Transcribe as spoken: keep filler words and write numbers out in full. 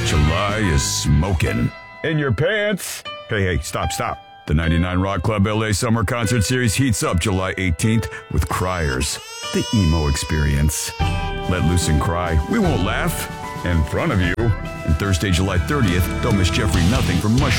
July is smoking. In your pants. Hey, hey, stop, stop. The ninety-nine Rock Club L A Summer Concert Series heats up July eighteenth with Criers, the emo experience. Let loose and cry. We won't laugh in front of you. And Thursday, July thirtieth, don't miss Jeffrey Nothing from Mushroom.